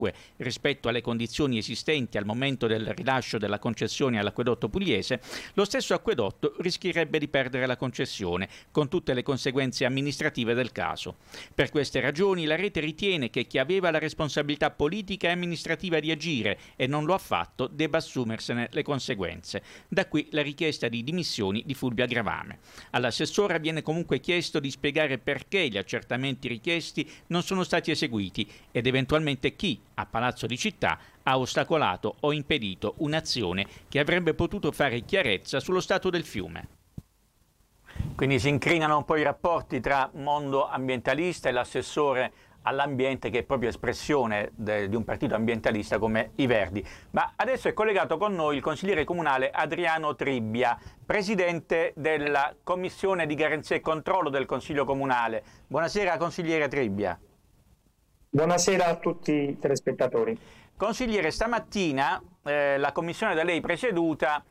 rispetto alle condizioni esistenti al momento del rilascio della concessione all'acquedotto pugliese, lo stesso acquedotto rischierebbe di perdere la concessione, con tutte le conseguenze amministrative del caso. Per queste ragioni la rete ritiene che chi aveva la responsabilità politica e amministrativa di agire e non lo ha fatto debba assumersene le conseguenze. Da qui la richiesta di dimissioni di Fulvia Gravame. All'assessora viene comunque chiesto di spiegare perché gli accertamenti richiesti non sono stati eseguiti ed eventualmente chi, a Palazzo di Città, ha ostacolato o impedito un'azione che avrebbe potuto fare chiarezza sullo stato del fiume. Quindi si incrinano un po' i rapporti tra mondo ambientalista e l'assessore all'ambiente, che è proprio espressione di un partito ambientalista come i Verdi. Ma adesso è collegato con noi il consigliere comunale Adriano Tribbia, presidente della Commissione di Garanzia e Controllo del Consiglio Comunale. Buonasera consigliere Tribbia. Buonasera a tutti i telespettatori. Consigliere, stamattina la commissione da lei presieduta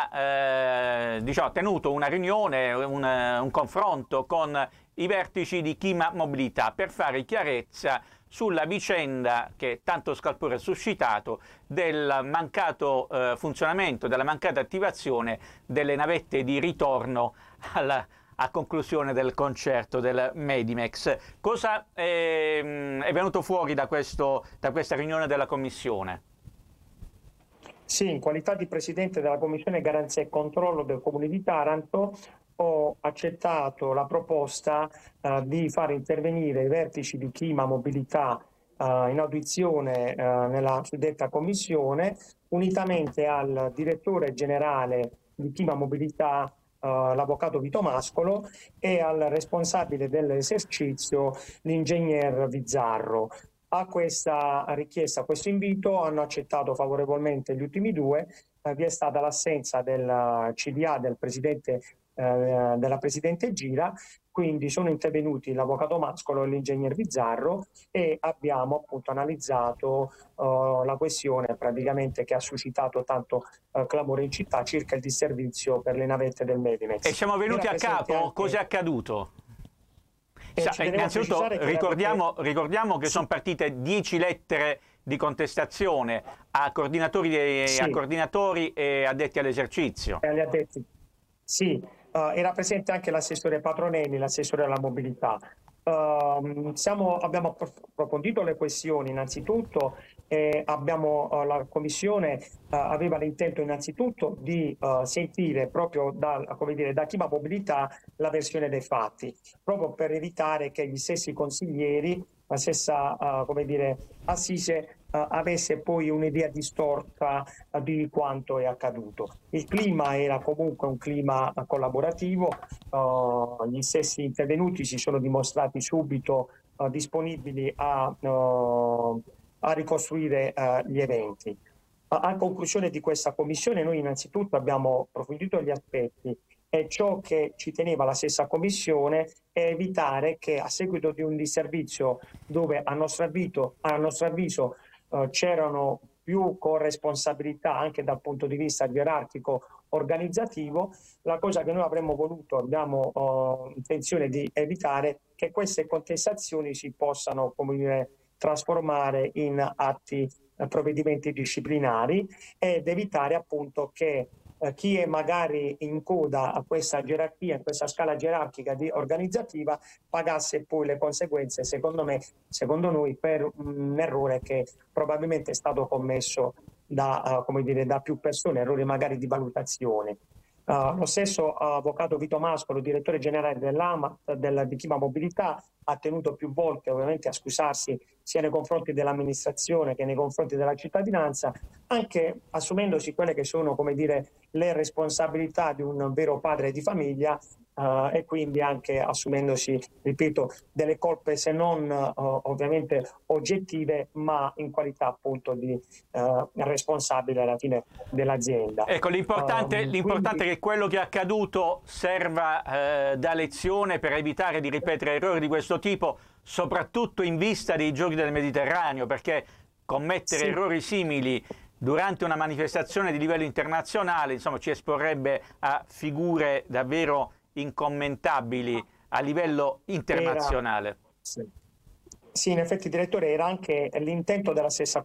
ha tenuto una riunione, un confronto con i vertici di Chima Mobilità per fare chiarezza sulla vicenda che tanto scalpore ha suscitato del mancato funzionamento, della mancata attivazione delle navette di ritorno a conclusione del concerto del Medimex. Cosa è venuto fuori da questa riunione della Commissione? Sì, in qualità di Presidente della Commissione Garanzia e Controllo del Comune di Taranto ho accettato la proposta di far intervenire i vertici di Chima Mobilità in audizione nella suddetta Commissione, unitamente al Direttore Generale di Chima Mobilità, l'Avvocato Vito Mascolo, e al responsabile dell'esercizio, l'Ingegner Vizzarro. A questa richiesta, a questo invito, hanno accettato favorevolmente gli ultimi due. Vi è stata l'assenza del CDA della Presidente Gira, quindi sono intervenuti l'Avvocato Mascolo e l'Ingegner Vizzarro e abbiamo appunto analizzato la questione praticamente che ha suscitato tanto clamore in città circa il disservizio per le navette del Medimex. E siamo venuti a capo, cosa è accaduto? Innanzitutto ricordiamo che sono partite 10 lettere di contestazione a coordinatori, sì, a coordinatori e addetti all'esercizio. Sì, era presente anche l'assessore Patronelli, l'assessore alla mobilità. Abbiamo approfondito le questioni innanzitutto. La Commissione aveva l'intento innanzitutto di sentire proprio da Chima Mobilità la versione dei fatti, proprio per evitare che gli stessi consiglieri, la stessa assise avesse poi un'idea distorta di quanto è accaduto. Il clima era comunque un clima collaborativo, gli stessi intervenuti si sono dimostrati subito disponibili a ricostruire gli eventi. A conclusione di questa commissione noi innanzitutto abbiamo approfondito gli aspetti e ciò che ci teneva la stessa commissione è evitare che a seguito di un disservizio dove a nostro avviso c'erano più corresponsabilità anche dal punto di vista gerarchico organizzativo, la cosa che noi avremmo voluto, abbiamo intenzione di evitare che queste contestazioni si possano trasformare in provvedimenti disciplinari ed evitare appunto che chi è magari in coda a questa gerarchia, in questa scala gerarchica organizzativa, pagasse poi le conseguenze, secondo noi, per un errore che probabilmente è stato commesso da più persone, errori magari di valutazione. Lo stesso avvocato Vito Mascolo, direttore generale dell'AMAT, di Chima Mobilità, ha tenuto più volte ovviamente a scusarsi sia nei confronti dell'amministrazione che nei confronti della cittadinanza, anche assumendosi quelle che sono le responsabilità di un vero padre di famiglia, e quindi anche assumendosi, ripeto, delle colpe se non ovviamente oggettive, ma in qualità appunto di responsabile alla fine dell'azienda. Ecco, l'importante è che quello che è accaduto serva da lezione per evitare di ripetere errori di questo tipo, soprattutto in vista dei Giochi del Mediterraneo, perché commettere errori simili durante una manifestazione di livello internazionale, insomma, ci esporrebbe a figure davvero incommentabili a livello internazionale. Sì, in effetti, direttore, era anche l'intento della stessa